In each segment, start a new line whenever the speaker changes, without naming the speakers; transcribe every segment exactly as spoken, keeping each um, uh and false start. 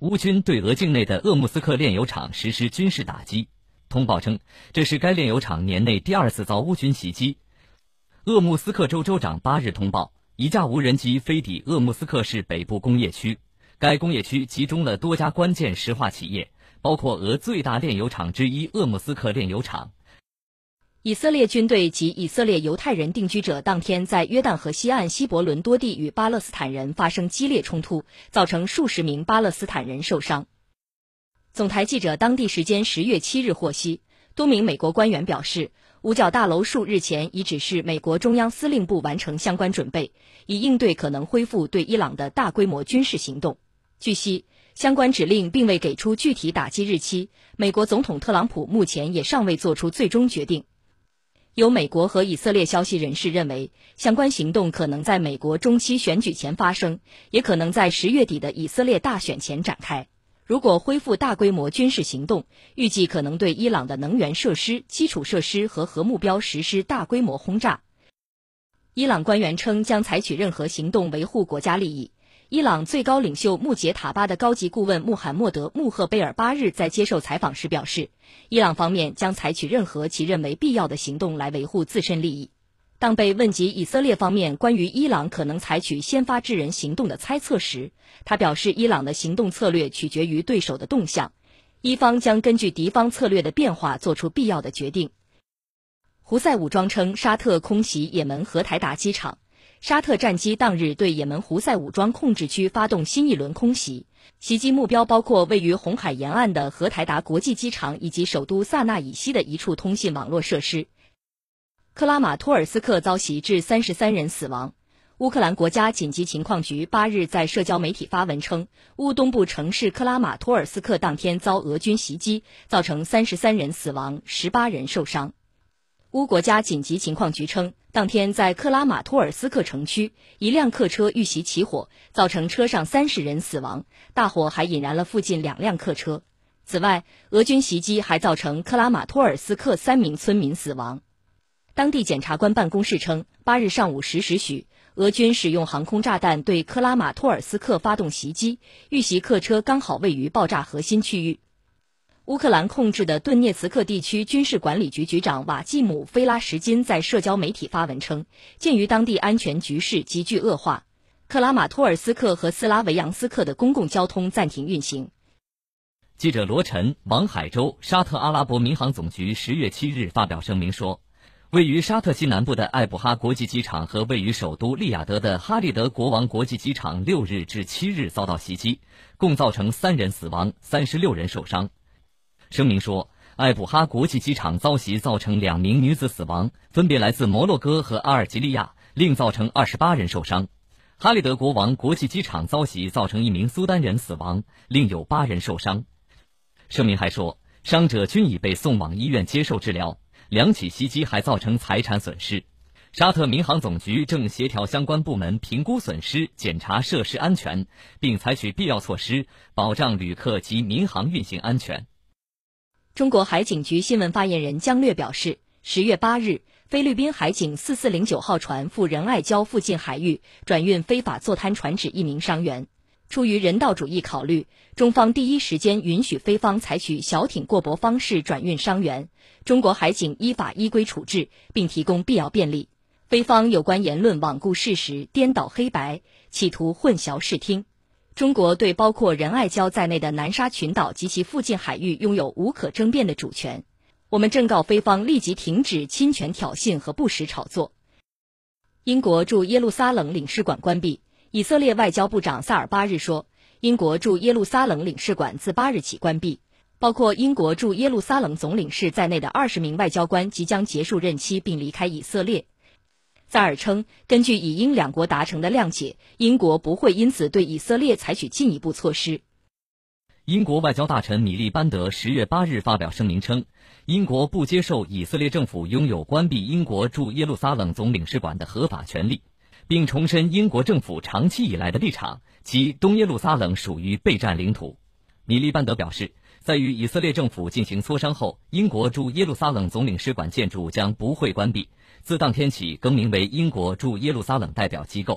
乌军对俄境内的鄂木斯克炼油厂实施军事打击。通报称，这是该炼油厂年内第二次遭乌军袭击。鄂木斯克州州长八日通报，一架无人机飞抵鄂木斯克市北部工业区，该工业区集中了多家关键石化企业，包括俄最大炼油厂之一鄂木斯克炼油厂。
以色列军队及以色列犹太人定居者当天在约旦河西岸希伯伦多地与巴勒斯坦人发生激烈冲突，造成数十名巴勒斯坦人受伤。总台记者当地时间十月七日获悉，多名美国官员表示，五角大楼数日前已指示美国中央司令部完成相关准备，以应对可能恢复对伊朗的大规模军事行动。据悉，相关指令并未给出具体打击日期，美国总统特朗普目前也尚未做出最终决定。有美国和以色列消息人士认为，相关行动可能在美国中期选举前发生，也可能在十月底的以色列大选前展开。如果恢复大规模军事行动，预计可能对伊朗的能源设施、基础设施和核目标实施大规模轰炸。伊朗官员称将采取任何行动维护国家利益。伊朗最高领袖穆杰塔巴的高级顾问穆罕默德·穆赫贝尔八日在接受采访时表示，伊朗方面将采取任何其认为必要的行动来维护自身利益。当被问及以色列方面关于伊朗可能采取先发制人行动的猜测时，他表示伊朗的行动策略取决于对手的动向，伊方将根据敌方策略的变化做出必要的决定。胡塞武装称沙特空袭也门荷台达机场。沙特战机当日对也门胡塞武装控制区发动新一轮空袭，袭击目标包括位于红海沿岸的荷台达国际机场以及首都萨那以西的一处通信网络设施。克拉马托尔斯克遭袭致三十三人死亡。乌克兰国家紧急情况局八日在社交媒体发文称，乌东部城市克拉马托尔斯克当天遭俄军袭击，造成三十三人死亡，十八人受伤。乌国家紧急情况局称，当天在克拉马托尔斯克城区，一辆客车遇袭起火，造成车上三十人死亡，大火还引燃了附近两辆客车。此外，俄军袭击还造成克拉马托尔斯克三名村民死亡。当地检察官办公室称，八日上午十时许，俄军使用航空炸弹对克拉马托尔斯克发动袭击，遇袭客车刚好位于爆炸核心区域。乌克兰控制的顿涅茨克地区军事管理局局长瓦季姆·菲拉什金在社交媒体发文称，鉴于当地安全局势急剧恶化，克拉马托尔斯克和斯拉维扬斯克的公共交通暂停运行。
记者罗晨，往海州沙特阿拉伯民航总局十月七日发表声明说，位于沙特西南部的艾布哈国际机场和位于首都利雅得的哈利德国王国际机场六日至七日遭到袭击，共造成三人死亡，三十六人受伤。声明说，艾布哈国际机场遭袭造成两名女子死亡，分别来自摩洛哥和阿尔及利亚，另造成二十八人受伤。哈利德国王国际机场遭袭造成一名苏丹人死亡，另有八人受伤。声明还说，伤者均已被送往医院接受治疗，两起袭击还造成财产损失。沙特民航总局正协调相关部门评估损失，检查设施安全，并采取必要措施，保障旅客及民航运行安全。
中国海警局新闻发言人姜略表示，十月八日，菲律宾海警四四零九号船赴仁爱礁附近海域转运非法坐滩船只一名伤员。出于人道主义考虑，中方第一时间允许菲方采取小艇过驳方式转运伤员，中国海警依法依规处置，并提供必要便利。菲方有关言论罔顾事实、颠倒黑白，企图混淆视听。中国对包括仁爱礁在内的南沙群岛及其附近海域拥有无可争辩的主权。我们正告菲方立即停止侵权挑衅和不实炒作。英国驻耶路撒冷领事馆关闭。以色列外交部长萨尔八日说，英国驻耶路撒冷领事馆自八日起关闭，包括英国驻耶路撒冷总领事在内的二十名外交官即将结束任期并离开以色列。萨尔称，根据以英两国达成的谅解，英国不会因此对以色列采取进一步措施。
英国外交大臣米利班德十月八日发表声明称，英国不接受以色列政府拥有关闭英国驻耶路撒冷总领事馆的合法权利，并重申英国政府长期以来的立场，即东耶路撒冷属于备战领土。米利班德表示，在与以色列政府进行磋商后，英国驻耶路撒冷总领事馆建筑将不会关闭，自当天起更名为英国驻耶路撒冷代表机构。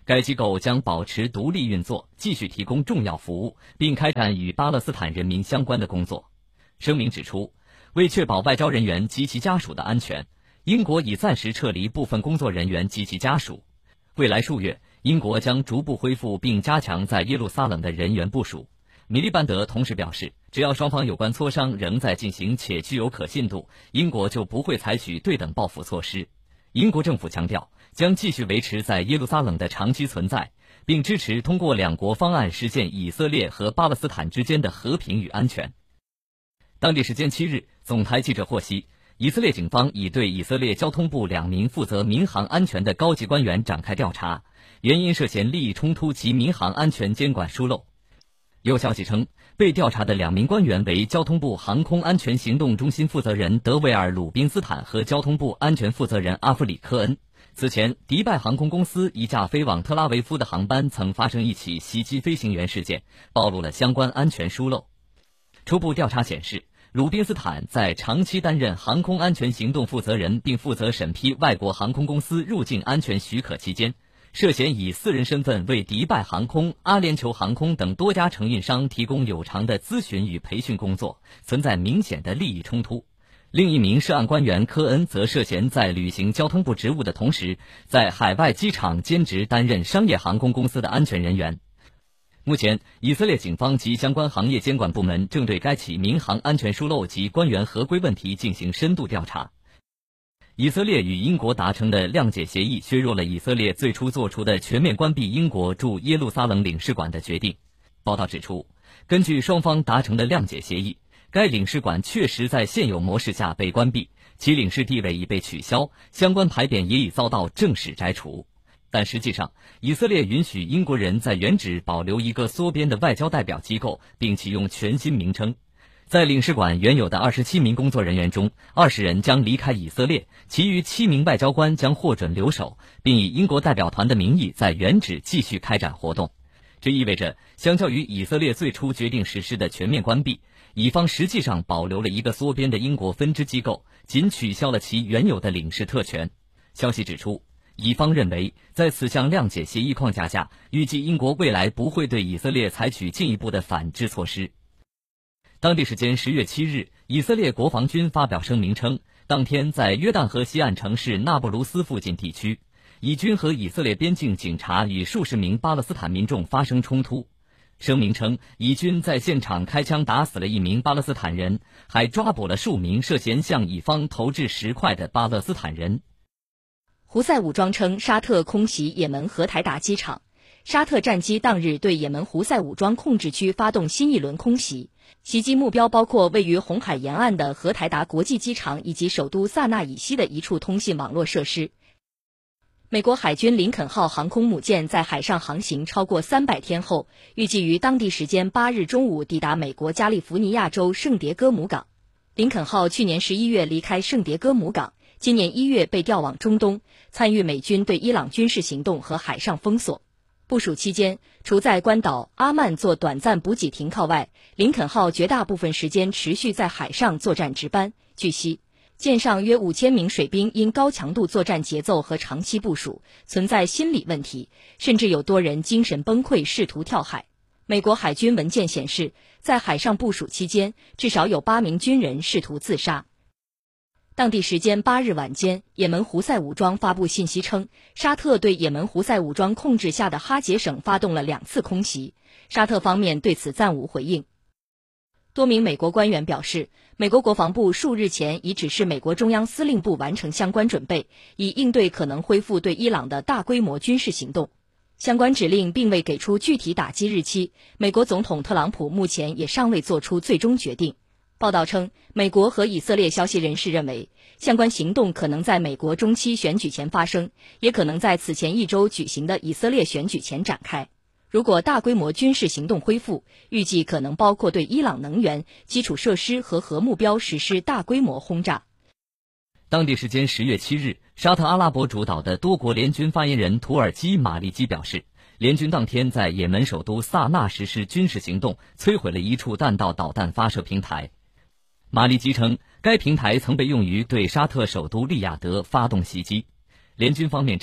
该机构将保持独立运作，继续提供重要服务，并开展与巴勒斯坦人民相关的工作。声明指出，为确保外交人员及其家属的安全，英国已暂时撤离部分工作人员及其家属。未来数月，英国将逐步恢复并加强在耶路撒冷的人员部署。米利班德同时表示，只要双方有关磋商仍在进行且具有可信度，英国就不会采取对等报复措施。英国政府强调，将继续维持在耶路撒冷的长期存在，并支持通过两国方案实现以色列和巴勒斯坦之间的和平与安全。当地时间七日，总台记者获悉，以色列警方已对以色列交通部两名负责民航安全的高级官员展开调查，原因涉嫌利益冲突及民航安全监管疏漏。有消息称，被调查的两名官员为交通部航空安全行动中心负责人德维尔·鲁宾斯坦和交通部安全负责人阿弗里科恩。此前，迪拜航空公司一架飞往特拉维夫的航班曾发生一起袭击飞行员事件，暴露了相关安全疏漏。初步调查显示，鲁宾斯坦在长期担任航空安全行动负责人并负责审批外国航空公司入境安全许可期间，涉嫌以私人身份为迪拜航空、阿联酋航空等多家承运商提供有偿的咨询与培训工作，存在明显的利益冲突。另一名涉案官员科恩则涉嫌在履行交通部职务的同时，在海外机场兼职担任商业航空公司的安全人员。目前，以色列警方及相关行业监管部门正对该起民航安全疏漏及官员合规问题进行深度调查。以色列与英国达成的谅解协议削弱了以色列最初做出的全面关闭英国驻耶路撒冷领事馆的决定。报道指出，根据双方达成的谅解协议，该领事馆确实在现有模式下被关闭，其领事地位已被取消，相关牌匾也已遭到正式摘除。但实际上，以色列允许英国人在原址保留一个缩编的外交代表机构，并启用全新名称。在领事馆原有的二十七名工作人员中，二十人将离开以色列，其余七名外交官将获准留守，并以英国代表团的名义在原址继续开展活动。这意味着，相较于以色列最初决定实施的全面关闭，以方实际上保留了一个缩编的英国分支机构，仅取消了其原有的领事特权。消息指出，以方认为，在此项谅解协议框架下，预计英国未来不会对以色列采取进一步的反制措施。当地时间十月七日，以色列国防军发表声明称，当天在约旦河西岸城市纳布卢斯附近地区，以军和以色列边境警察与数十名巴勒斯坦民众发生冲突。声明称，以军在现场开枪打死了一名巴勒斯坦人，还抓捕了数名涉嫌向以方投掷石块的巴勒斯坦人。
胡塞武装称，沙特空袭也门荷台达机场。沙特战机当日对也门胡塞武装控制区发动新一轮空袭，袭击目标包括位于红海沿岸的荷台达国际机场以及首都萨那以西的一处通信网络设施。美国海军林肯号航空母舰在海上航行超过三百天后，预计于当地时间八日中午抵达美国加利福尼亚州圣迭戈姆港。林肯号去年十一月离开圣迭戈姆港，今年一月被调往中东，参与美军对伊朗军事行动和海上封锁。部署期间，除在关岛阿曼做短暂补给停靠外，林肯号绝大部分时间持续在海上作战值班。据悉，舰上约五千名水兵因高强度作战节奏和长期部署，存在心理问题，甚至有多人精神崩溃，试图跳海。美国海军文件显示，在海上部署期间，至少有八名军人试图自杀。当地时间八日晚间，也门胡塞武装发布信息称，沙特对也门胡塞武装控制下的哈杰省发动了两次空袭，沙特方面对此暂无回应。多名美国官员表示，美国国防部数日前已指示美国中央司令部完成相关准备，以应对可能恢复对伊朗的大规模军事行动。相关指令并未给出具体打击日期，美国总统特朗普目前也尚未做出最终决定。报道称，美国和以色列消息人士认为，相关行动可能在美国中期选举前发生，也可能在此前一周举行的以色列选举前展开。如果大规模军事行动恢复，预计可能包括对伊朗能源、基础设施和核目标实施大规模轰炸。
当地时间十月七日，沙特阿拉伯主导的多国联军发言人土耳其马利基表示，联军当天在也门首都萨那实施军事行动，摧毁了一处弹道导弹发射平台。马利基称，该平台曾被用于对沙特首都利雅得发动袭击。联军方面称，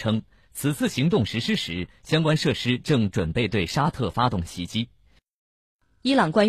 此次行动实施时，相关设施正准备对沙特发动袭击。
伊朗官员